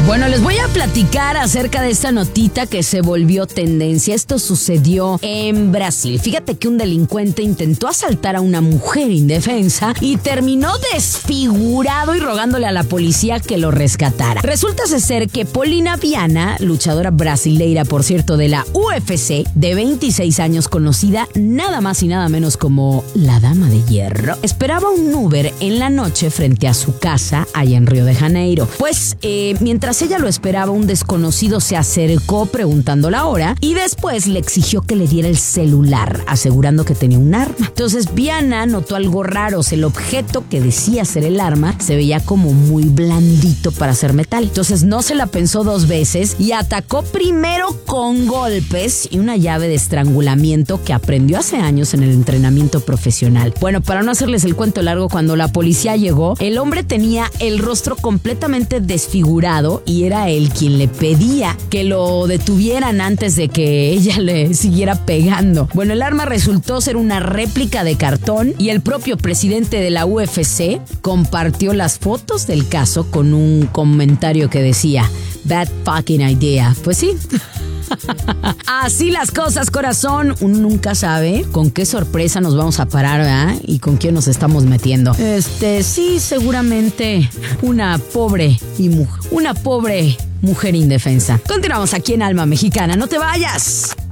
Bueno, les voy a platicar acerca de esta notita que se volvió tendencia. Esto sucedió en Brasil. Fíjate que un delincuente intentó asaltar a una mujer indefensa y terminó desfigurado y rogándole a la policía que lo rescatara. Resulta ser que Paulina Viana, luchadora brasileira, por cierto, de la UFC, de 26 años, conocida nada más y nada menos como la Dama de Hierro, esperaba un Uber en la noche frente a su casa allá en Río de Janeiro. Pues, mientras ella lo esperaba, un desconocido se acercó preguntando la hora y después le exigió que le diera el celular, asegurando que tenía un arma. Entonces Viana notó algo raro. El objeto que decía ser el arma se veía como muy blandito para ser metal. Entonces no se la pensó dos veces y atacó primero con golpes y una llave de estrangulamiento que aprendió hace años en el entrenamiento profesional. Bueno, para no hacerles el cuento largo, cuando la policía llegó, el hombre tenía el rostro completamente desfigurado y era él quien le pedía que lo detuvieran antes de que ella le siguiera pegando. Bueno, el arma resultó ser una réplica de cartón y el propio presidente de la UFC compartió las fotos del caso con un comentario que decía: "Bad fucking idea". Pues sí. Así las cosas, corazón. Uno nunca sabe con qué sorpresa nos vamos a parar, ¿verdad? Y con quién nos estamos metiendo. Sí, seguramente una pobre mujer indefensa. Continuamos aquí en Alma Mexicana. No te vayas.